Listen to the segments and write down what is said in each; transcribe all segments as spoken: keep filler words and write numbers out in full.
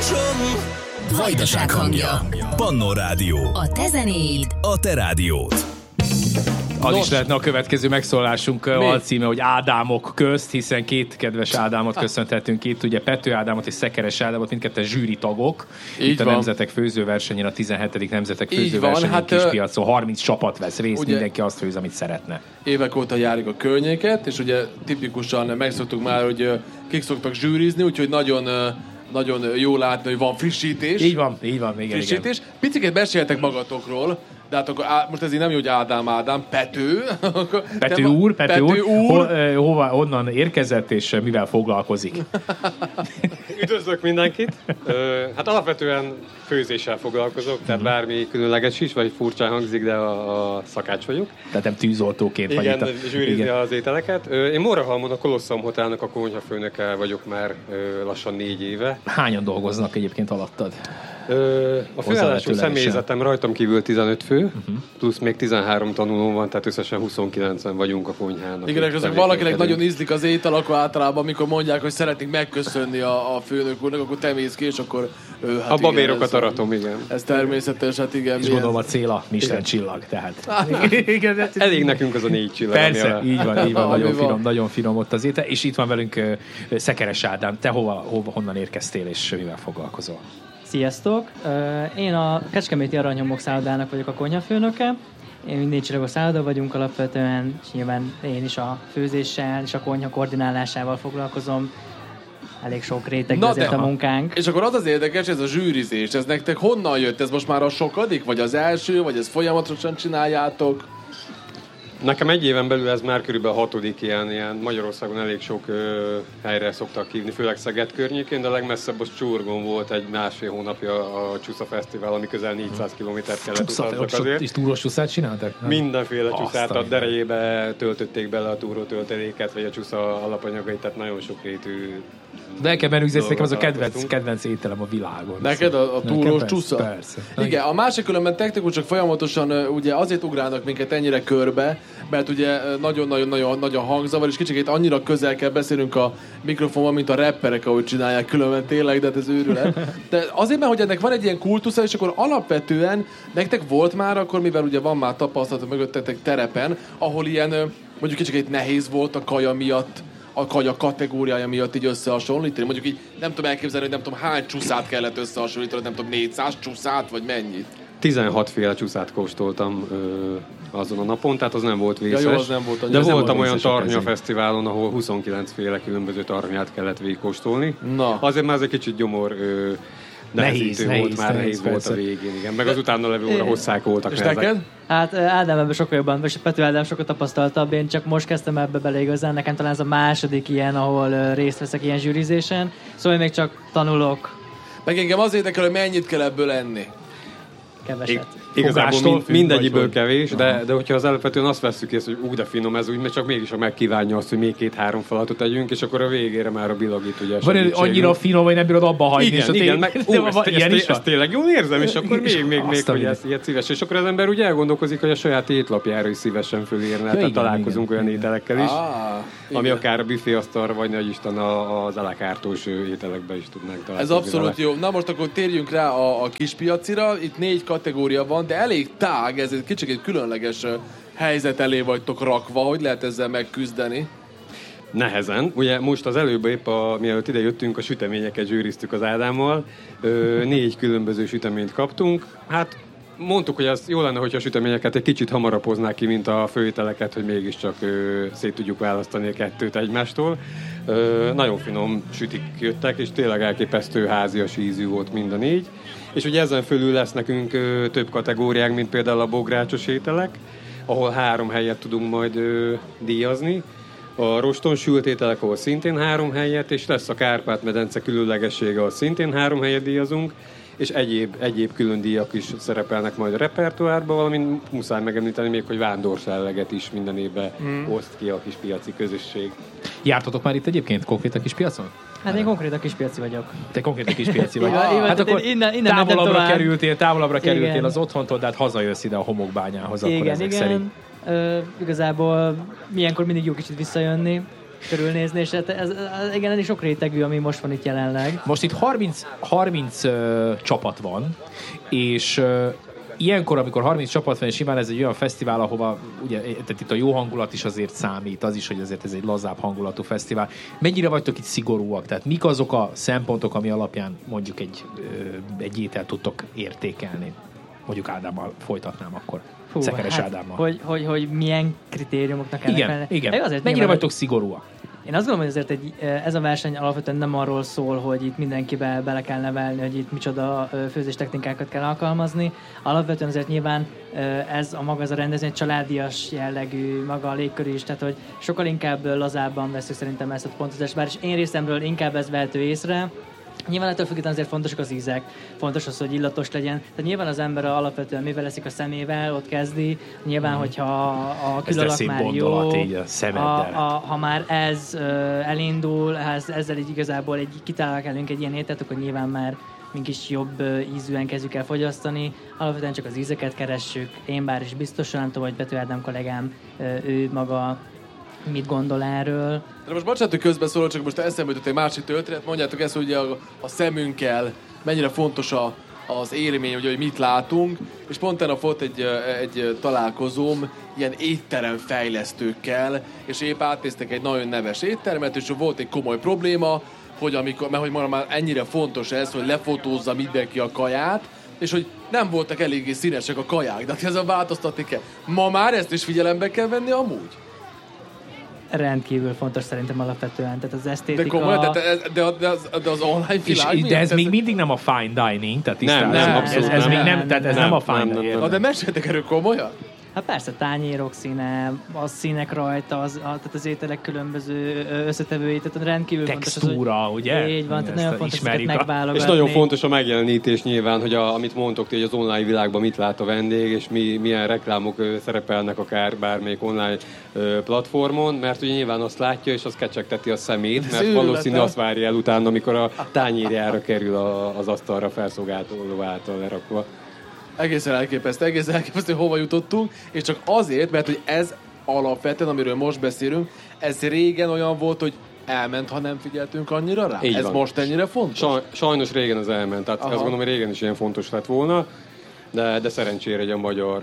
Vajdaság hangja. Pannó Rádió. A te zenéid. A te rádiód. Az Nos. is lehetne a következő megszólásunk alcíme, hogy Ádámok közt, hiszen két kedves Ádámot köszönhetünk itt, ugye Pető Ádámot és Szekeres Ádámot, mindketten zsűri tagok. Így itt van. A Nemzetek Főzőversenyén, a tizenhetedik Nemzetek Főzőversenyén hát, Kispiacon harminc csapat vesz részt, ugye, mindenki azt főz, amit szeretne. Évek óta járjuk a környéket, és ugye tipikusan megszoktuk már, hogy kik szoktak zsűrizni, úgyhogy nagyon... Nagyon jó látni, hogy van frissítés. Így van, így van, igen, frissítés. igen. Picit beszéltek magatokról, de hát akkor á, most ez így nem jó, hogy Ádám, Ádám, Pető. Pető úr, Pető, Pető úr. úr. Ho, eh, hova, honnan érkezett, és mivel foglalkozik? Üdvözlök mindenkit. Hát alapvetően főzéssel foglalkozok, tehát bármi különleges is, vagy furcsán hangzik, de a, a szakács vagyok. Tehát nem tűzoltóként vagy itt. A... Igen, zsűrizni az ételeket. Én Morahalmon a Kolosszum Hotelnak a konyhafőnöke vagyok már lassan négy éve. Hányan dolgoznak egyébként alattad? A főállású személyzetem rajtam kívül tizenöt fő, uh-huh. plusz még tizenhárom tanuló van, tehát összesen huszonkilencen vagyunk a konyhának. Igen, és azok valakinek nagyon ízlik az étel, akkor általában, amikor mondják, hogy szeretnénk megköszönni a, a főnök úrnak, akkor te mész ki, és akkor ő, hát a babérokat aratom, igen. Ez természetes, hát igen. És gondolom a cél a Michelin csillag, tehát. Elég nekünk az a négy csillag. Persze, így van, így van, nagyon finom, nagyon finom ott az étel. És itt van velünk Szekeres Ádám. Te hova, hova, honnan érkeztél, és mivel foglalkozol? Sziasztok! Én a Kecskeméti Aranyhomok szállodának vagyok a konyhafőnöke. Én négy csillagos szálloda vagyunk alapvetően, és nyilván én is a főzéssel és a konyha koordinálásával foglalkozom. Elég sok réteg azért a munkánk. És akkor az az érdekes, ez a zsűrizés, ez nektek honnan jött? Ez most már a sokadik, vagy az első, vagy ezt folyamatosan csináljátok? Nekem egy éven belül ez már körülbelül a hatodik ilyen, ilyen Magyarországon elég sok ö, helyre szoktak hívni, főleg Szeged környékén, de a legmesszebb az Csurgon volt egy másfél hónapja a Csusza Fesztivál, ami közel négyszáz kilométert kellett utaznunk azért. És túrós csúszát csináltak? Nem? Mindenféle csúszát, a derejébe töltötték bele a túrótölteléket, vagy a csúsza alapanyagait, tehát nagyon sok rétű. De el kell menni, nekem az a kedvenc, kedvenc ételem a világon. Neked a, a túrós csúsza? Persze. Igen, a másik különben technikusok folyamatosan ugye azért ugrálnak minket ennyire körbe, mert ugye nagyon-nagyon nagy a hangzavar, és kicsit annyira közel kell beszélnünk a mikrofonban, mint a rapperek, ahogy csinálják különben tényleg, de hát ez őrület. De azért, mert hogy ennek van egy ilyen kultusza, és akkor alapvetően nektek volt már akkor, mivel ugye van már tapasztalat mögöttetek terepen, ahol ilyen mondjuk kicsit nehéz volt a kaja miatt, a kaja kategóriája miatt így összehasonlítani. Mondjuk így nem tudom elképzelni, hogy nem tudom hány csúszát kellett összehasonlítani, nem tudom négyszáz csúszát, vagy mennyit. tizenhat féle csúszát kóstoltam ö, azon a napon, tehát az nem volt vészes. Ja, jó, az nem volt de voltam olyan tarhnya fesztiválon, ahol huszonkilenc féle különböző tarhnyát kellett végigkóstolni. Na. Azért már ez egy kicsit gyomor ö, nehezítő nehéz, volt, nehéz, már nehéz, nehéz volt a végén, igen. Meg az utána levő óra hosszák voltak. És neked? Hát Ádám ebben sokkal jobban, és Pető Ádám sokkal tapasztaltabb, én csak most kezdtem ebbe bele igazán, nekem talán ez a második ilyen, ahol részt veszek ilyen zsűrizésen, szóval én még csak tanulok. Meg engem az érdekel, hogy mennyit kell ebből enni. Keveset. Igazából mind, mindegyiből kevés, de, de hogyha az alapvetően azt vesszük észre, hogy ú, de finom ez úgy, mert csak mégis megkívánja azt, hogy még két-három falatot tegyünk, és akkor a végére már a bilagít ugye. Van annyira finom, hogy nem bírod abba hagyni. Igen, és igen, meg, ó, ezt, ilyen ezt, ezt tényleg jól érzem, és akkor még, még, még hogy ez ilyet szíves. És akkor az ember úgy elgondolkozik, hogy a saját étlapjára is szívesen fölírna, ja, tehát találkozunk igen, olyan igen. ételekkel is, ah, ami igen. akár a büféasztalra, vagy nagy Isten az alakártós ételekben is tudnánk találkozni. Ez abszolút vele. Jó. Na most akkor térjünk rá a, a Kispiacira. Itt négy kategória van, de elég tág, ez egy kicsit egy különleges helyzet elé vagytok rakva. Hogy lehet ezzel megküzdeni? Nehezen. Ugye most az előbb épp, a, mielőtt ide jöttünk, a süteményeket zsűriztük az Ádámmal. Ö, négy különböző süteményt kaptunk. Hát mondtuk, hogy az jó lenne, hogyha a süteményeket egy kicsit hamarabb hoznák ki, mint a főételeket, hogy mégiscsak ö, szét tudjuk választani a kettőt egymástól. Ö, nagyon finom sütik jöttek, és tényleg elképesztő házias ízű volt mind a négy. És ugye ezen fölül lesz nekünk ö, több kategóriánk, mint például a bográcsos ételek, ahol három helyet tudunk majd ö, díjazni. A roston sült ételek, ahol szintén három helyet, és lesz a Kárpát-medence különlegessége, ahol szintén három helyet díjazunk, és egyéb, egyéb külön díjak is szerepelnek majd a repertoárban, valamint muszáj megemlíteni még, hogy vándorselleget is minden évben mm. oszt ki a Kispiaci közösség. Jártatok már itt egyébként konkrét a Kispiacon? Hát én konkrét a Kispiaci vagyok. Te konkrét a Kispiaci vagy. ah, hát akkor innen, innen távolabbra kerültél, távolabbra kerültél igen. az otthontól, de hát hazajössz ide a homokbányához. Igen, akkor ezek igen. szerint. Ö, igazából milyenkor mindig jó kicsit visszajönni. körülnézni, és ez, ez, ez igen, elég sok rétegű, ami most van itt jelenleg. Most itt harminc, harminc uh, csapat van, és uh, ilyenkor, amikor harminc csapat van, és nyilván ez egy olyan fesztivál, ahova ugye, tehát itt a jó hangulat is azért számít, az is, hogy azért ez egy lazább hangulatú fesztivál. Mennyire vagytok itt szigorúak? Tehát mik azok a szempontok, ami alapján mondjuk egy, egy ételt tudtok értékelni? Mondjuk Ádámmal folytatnám akkor. Hú, Szekeres hát, Ádámmal. Hogy, hogy, hogy milyen kritériumoknak ennek igen, lenne. igen. Azért mennyire vagytok szigorúak? Én azt gondolom, hogy azért egy, ez a verseny alapvetően nem arról szól, hogy itt mindenkibe bele kell nevelni, hogy itt micsoda főzéstechnikákat kell alkalmazni. Alapvetően azért nyilván ez a maga az a rendezvény családias jellegű, maga a légkör is, tehát hogy sokkal inkább lazábban veszük szerintem ezt a pontozást, bár is én részemről inkább ez vehető észre. Nyilván ettől függetlenül azért fontosak az ízek, fontos az, hogy illatos legyen. Tehát nyilván az ember alapvetően mivel eszik a szemével, ott kezdi. Nyilván, hmm. hogyha a külalak már jó, így a a, a, ha már ez uh, elindul, ez, ezzel így igazából egy, kitálnak elünk egy ilyen ételt, akkor nyilván már mink is jobb uh, ízűen kezdjük el fogyasztani. Alapvetően csak az ízeket keressük. Én bár is biztosan tudom, hogy Pető Ádám kollégám, uh, ő maga mit gondol erről. De most bocsánat, hogy közbeszólok, csak most eszembe jutott egy másik történet. Mondjátok ezt, hogy ugye a, a szemünkkel mennyire fontos a, az élmény, ugye, hogy mit látunk, és pont tegnap volt egy, egy találkozóm ilyen étterem fejlesztőkkel, és épp átnéztek egy nagyon neves éttermet, és volt egy komoly probléma, hogy amikor, mert hogy már ennyire fontos ez, hogy lefotózza mindenki a kaját, és hogy nem voltak eléggé színesek a kaják, de ezzel változtatni kell. Ma már ezt is figyelembe kell venni amúgy? Rendkívül fontos szerintem alapvetően, tehát az esztétika... De komolyan, de, de, de, de, az, de az online világ... És, de ez még mindig nem a fine dining, tehát nem, nem, abszolút ez, ez nem. még nem, tehát ez nem, nem a fine dining. Na, de meséltek erről komolyan? Hát persze, tányérok színe, a színek rajta, az, a, tehát az ételek különböző összetevői, tehát rendkívül textúra, fontos az, hogy ugye? Így van, tehát nagyon fontos ezeket megválogatni. És nagyon fontos a megjelenítés nyilván, hogy a, amit mondtok, hogy az online világban mit lát a vendég, és mi, milyen reklámok ö, szerepelnek akár bármelyik online ö, platformon, mert ugye nyilván azt látja, és az kecsegteti a szemét, mert valószínű azt várja el utána, amikor a tányérjára kerül a, az asztalra felszolgáltató által lerakva. Egészen elképesztő, egészen elképesztő, hova jutottunk, és csak azért, mert hogy ez alapvetően, amiről most beszélünk, ez régen olyan volt, hogy elment, ha nem figyeltünk annyira rá. Így ez van. most ennyire fontos? Saj, sajnos régen az elment, tehát Aha. azt gondolom, hogy régen is ilyen fontos lett volna, de, de szerencsére egy a magyar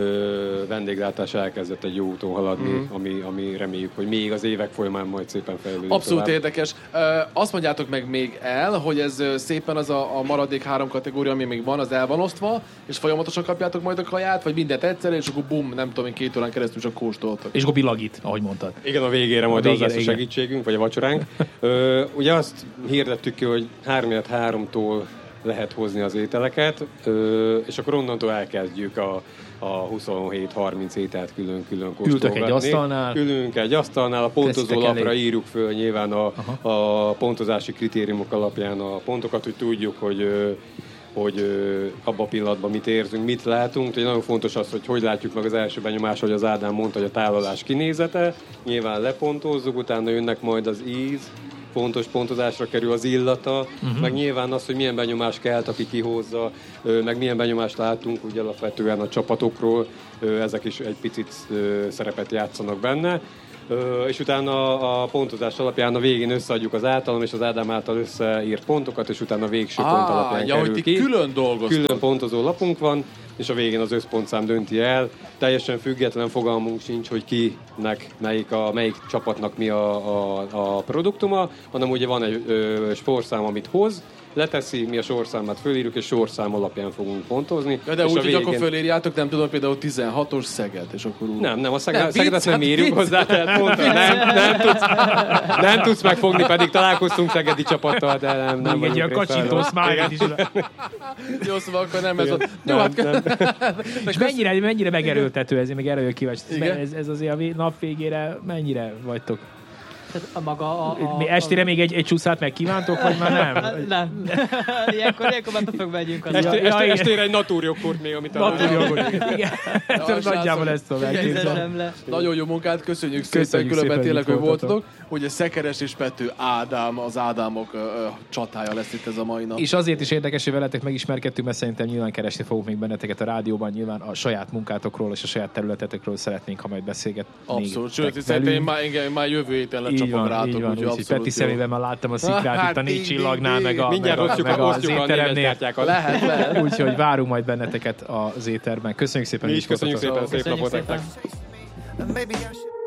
ö, vendéglátás elkezdett egy jó úton haladni, mm. ami, ami reméljük, hogy még az évek folyamán majd szépen fejlődik. Abszolút tovább. Érdekes. Ö, azt mondjátok meg még el, hogy ez szépen az a, a maradék három kategória, ami még van, az el van osztva, és folyamatosan kapjátok majd a kaját, vagy mindent egyszerre, és akkor bum, nem tudom, én két órán keresztül csak kóstoltok. És akkor bilagít, ahogy mondtad. Igen, a végére majd a végére, az lesz a segítségünk, vagy a vacsoránk. Ö, ugye azt hirdettük ki, hogy három háromtól lehet hozni az ételeket, ö, és akkor onnantól elkezdjük a, a huszonhét harminc ételt külön-külön kóstolgatni. Ültök egy asztalnál? Ülünk egy asztalnál, a pontozó lapra írjuk föl nyilván a, a pontozási kritériumok alapján a pontokat, hogy tudjuk, hogy hogy abban a pillanatban mit érzünk, mit látunk. Ugye nagyon fontos az, hogy hogy látjuk meg az első benyomás, hogy az Ádám mondta, hogy a tálalás kinézete. Nyilván lepontozzuk, utána jönnek majd az íz, fontos pontozásra kerül az illata, uh-huh. meg nyilván az, hogy milyen benyomást kelt, aki kihozza, meg milyen benyomást látunk, ugye alapvetően a csapatokról, ezek is egy picit szerepet játszanak benne. És utána a pontozás alapján a végén összeadjuk az általam és az Ádám által összeírt pontokat, és utána a végső ah, pont alapján ja, kerül hogy ki. Külön dolgoztok. Külön pontozó lapunk van, és a végén az összpontszám dönti el. Teljesen független fogalmunk sincs, hogy kinek, melyik, a, melyik csapatnak mi a, a, a produktuma, hanem ugye van egy ö, sorszám, amit hoz, leteszi, mi a sorszámát fölírjuk, és sorszám alapján fogunk pontozni. Ja, de úgy, végén... hogy akkor fölírjátok, nem tudom, például tizenhatos Szeged, és akkor úgy... Nem, nem, a Szeged, nem, Szegedet nem írjuk hozzá, tehát mondtam, nem, nem, tudsz, nem tudsz megfogni, pedig találkoztunk szegedi csapattal, de nem, nem még egy ilyen kacsintó smiley is. Jó, szóval akkor nem ez volt. Jó, hát és mennyire, mennyire megerőltető ez, még erről jön kíváncsi. Ez, ez azért a nap végére mennyire vagytok? Tehát a maga a, a, Estére még egy, egy csúszát megkívántok, vagy már nem? Nem. Ilyenkor, ilyenkor már pöpög megyünk. Az Estére, ja, estére, estére egy natúrjoghurt még, amit a natúrjoghurt. Igen. Nagyjából ezt tudom elképzelni. Nagyon jó munkát, köszönjük, köszönjük szépen, különben tényleg, hogy voltatok. Ugye Szekeres és Pető Ádám, az Ádámok uh, csatája lesz itt ez a mai nap. És azért is érdekes, hogy veletek megismerkedtünk, mert szerintem nyilván keresni fogunk még benneteket a rádióban, nyilván a saját munkátokról és a saját területetekről szeretnénk, ha majd beszélgetni. Abszolút, sőt, szerintem én már, én már jövő héten lecsapom csapok rátok, így van, úgyhogy úgy, Peti szemében már láttam a szikrát, Hát, itt a négy ding, csillagnál, ding, meg a, mindjárt meg a, osztjuk, meg az osztjuk a étteremnél. négyeskártyákat. Lehet, lehet. Úgyhogy várunk majd benneteket az étterben. Köszönjük szépen, Mi hogy is köszönjük itt voltatok. szépen, szép Köszönjük napot nektek. szépen. Maybe I should